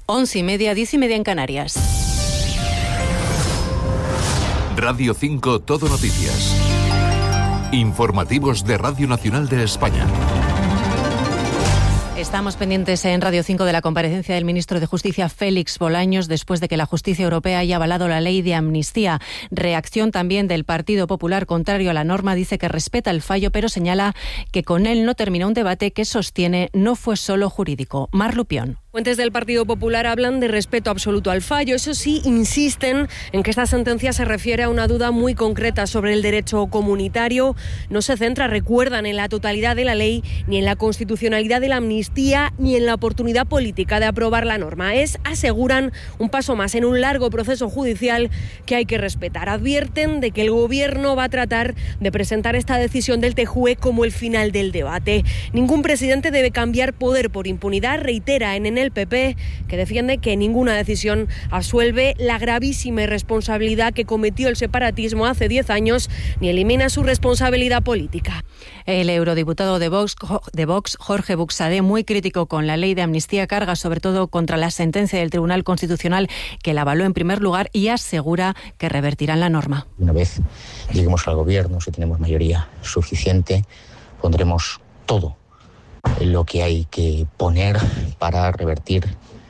11:30, 10:30 en Canarias. Radio 5 Todo Noticias. Informativos de Radio Nacional de España. Estamos pendientes en Radio 5 de la comparecencia del ministro de Justicia, Félix Bolaños, después de que la justicia europea haya avalado la ley de amnistía. Reacción también del Partido Popular contrario a la norma, dice que respeta el fallo, pero señala que con él no terminó un debate que sostiene no fue solo jurídico. Mar Lupión. Fuentes del Partido Popular hablan de respeto absoluto al fallo. Eso sí, insisten en que esta sentencia se refiere a una duda muy concreta sobre el derecho comunitario. No se centra, recuerdan, en la totalidad de la ley, ni en la constitucionalidad de la amnistía, ni en la oportunidad política de aprobar la norma. Es, aseguran, un paso más en un largo proceso judicial que hay que respetar. Advierten de que el Gobierno va a tratar de presentar esta decisión del TJUE como el final del debate. Ningún presidente debe cambiar poder por impunidad, reitera en el PP, que defiende que ninguna decisión absuelve la gravísima irresponsabilidad que cometió el separatismo hace 10 años, ni elimina su responsabilidad política. El eurodiputado de Vox, Jorge Buxadé, muy crítico con la ley de amnistía, carga sobre todo contra la sentencia del Tribunal Constitucional que la avaló en primer lugar y asegura que revertirán la norma. Una vez lleguemos al gobierno, si tenemos mayoría suficiente, pondremos todo lo que hay que poner para revertir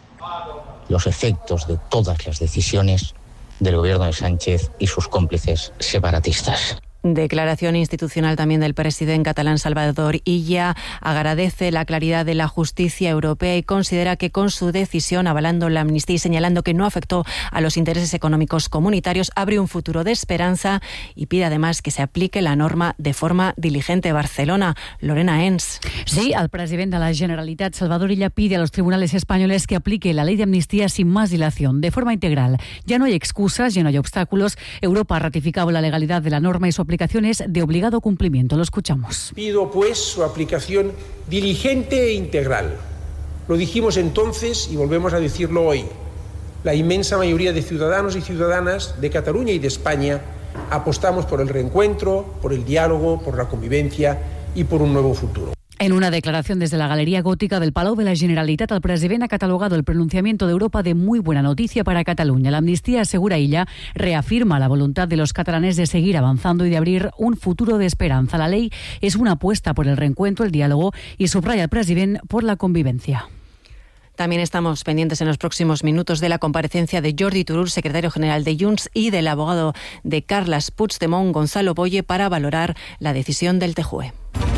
los efectos de todas las decisiones del gobierno de Sánchez y sus cómplices separatistas. Declaración institucional también del presidente catalán Salvador Illa. Agradece la claridad de la justicia europea y considera que con su decisión, avalando la amnistía y señalando que no afectó a los intereses económicos comunitarios, abre un futuro de esperanza y pide además que se aplique la norma de forma diligente. Barcelona, Lorena Ens. Sí, el presidente de la Generalitat, Salvador Illa, pide a los tribunales españoles que aplique la ley de amnistía sin más dilación, de forma integral. Ya no hay excusas, ya no hay obstáculos. Europa ha ratificado la legalidad de la norma y su aplicaciones de obligado cumplimiento. Lo escuchamos. Pido, pues, su aplicación diligente e integral. Lo dijimos entonces y volvemos a decirlo hoy. La inmensa mayoría de ciudadanos y ciudadanas de Cataluña y de España apostamos por el reencuentro, por el diálogo, por la convivencia y por un nuevo futuro. En una declaración desde la Galería Gótica del Palau de la Generalitat, el presidente ha catalogado el pronunciamiento de Europa de muy buena noticia para Cataluña. La amnistía, asegura Illa, reafirma la voluntad de los catalanes de seguir avanzando y de abrir un futuro de esperanza. La ley es una apuesta por el reencuentro, el diálogo y, subraya el presidente, por la convivencia. También estamos pendientes en los próximos minutos de la comparecencia de Jordi Turull, secretario general de Junts, y del abogado de Carles Puigdemont, Gonzalo Boye, para valorar la decisión del TJUE.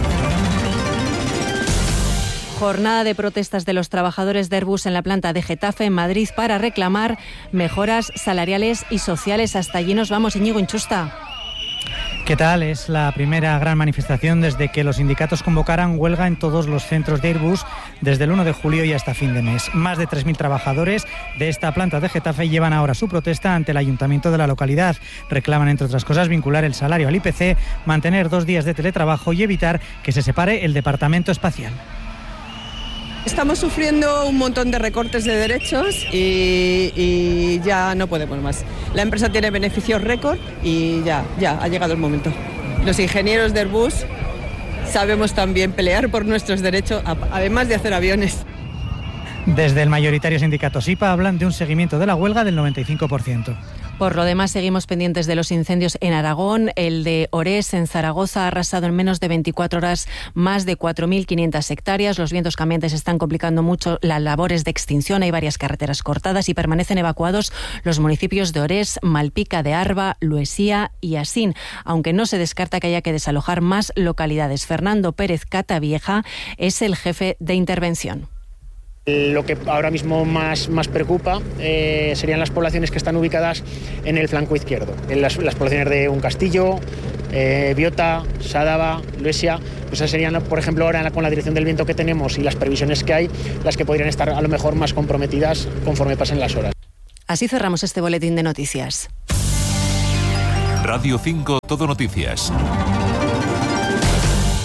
Jornada de protestas de los trabajadores de Airbus en la planta de Getafe, en Madrid, para reclamar mejoras salariales y sociales. Hasta allí nos vamos, Íñigo Inchusta. ¿Qué tal? Es la primera gran manifestación desde que los sindicatos convocaran huelga en todos los centros de Airbus desde el 1 de julio y hasta fin de mes. Más de 3.000 trabajadores de esta planta de Getafe llevan ahora su protesta ante el ayuntamiento de la localidad. Reclaman, entre otras cosas, vincular el salario al IPC, mantener 2 días de teletrabajo y evitar que se separe el departamento espacial. Estamos sufriendo un montón de recortes de derechos y ya no podemos más. La empresa tiene beneficios récord y ya ha llegado el momento. Los ingenieros de Airbus sabemos también pelear por nuestros derechos, además de hacer aviones. Desde el mayoritario sindicato SIPA hablan de un seguimiento de la huelga del 95%. Por lo demás, seguimos pendientes de los incendios en Aragón. El de Orés, en Zaragoza, ha arrasado en menos de 24 horas más de 4.500 hectáreas. Los vientos cambiantes están complicando mucho las labores de extinción. Hay varias carreteras cortadas y permanecen evacuados los municipios de Orés, Malpica de Arba, Luesía y Asín, aunque no se descarta que haya que desalojar más localidades. Fernando Pérez Catavieja es el jefe de intervención. Lo que ahora mismo más preocupa serían las poblaciones que están ubicadas en el flanco izquierdo, en las poblaciones de Un Castillo, Biota, Sádava, Luesia. Pues esas serían, por ejemplo, ahora con la dirección del viento que tenemos y las previsiones que hay, las que podrían estar a lo mejor más comprometidas conforme pasen las horas. Así cerramos este boletín de noticias. Radio 5 Todo Noticias.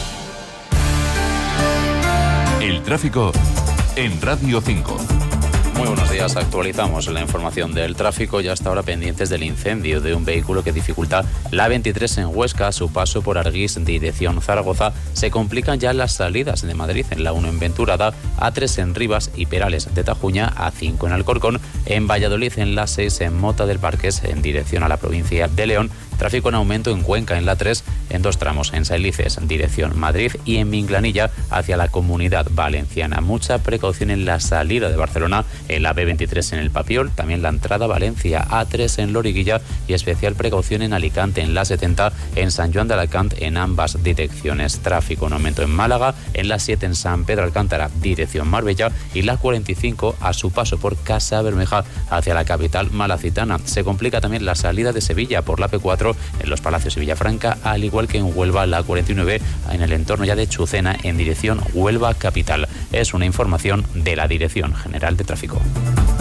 El tráfico en Radio 5. Muy buenos días, actualizamos la información del tráfico y hasta ahora pendientes del incendio de un vehículo que dificulta la A23 en Huesca a su paso por Arguís, dirección Zaragoza. Se complican ya las salidas de Madrid en la 1 en Venturada, A3 en Rivas y Perales de Tajuña, A5 en Alcorcón, en Valladolid en la 6 en Mota del Parques en dirección a la provincia de León. Tráfico en aumento en Cuenca en la 3, en 2 tramos en Sailices, en dirección Madrid, y en Minglanilla hacia la Comunidad Valenciana. Mucha precaución en la salida de Barcelona, en la B23 en el Papiol, también la entrada a Valencia, A3 en Loriguilla y especial precaución en Alicante, en la 70, en San Joan de Alacant, en ambas direcciones. Tráfico en aumento en Málaga, en la 7 en San Pedro Alcántara, dirección Marbella, y la 45 a su paso por Casa Bermeja hacia la capital malacitana. Se complica también la salida de Sevilla por la P4 en Los Palacios y Villafranca, al igual que en Huelva, la 49 en el entorno ya de Chucena, en dirección Huelva capital. Es una información de la Dirección General de Tráfico.